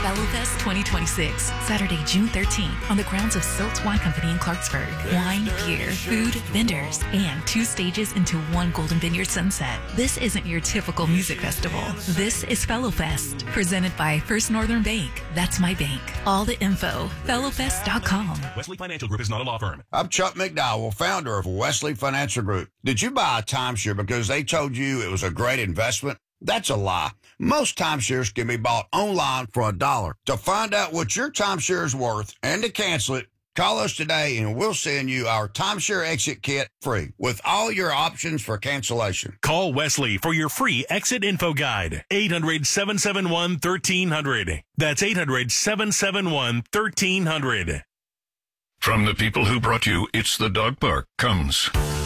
FellowFest 2026, Saturday, June 13th, on the grounds of Silt Wine Company in Clarksburg. Wine, beer, food, vendors, and 2 stages into one Golden Vineyard sunset. This isn't your typical music festival. This is FellowFest, presented by First Northern Bank. That's my bank. All the info, fellowfest.com. Wesley Financial Group is not a law firm. I'm Chuck McDowell, founder of Wesley Financial Group. Did you buy a timeshare because they told you it was a great investment? That's a lie. Most timeshares can be bought online for $1. To find out what your timeshare is worth and to cancel it, call us today and we'll send you our timeshare exit kit free with all your options for cancellation. Call Wesley for your free exit info guide. 800-771-1300. That's 800-771-1300. From the people who brought you It's the Dog Park comes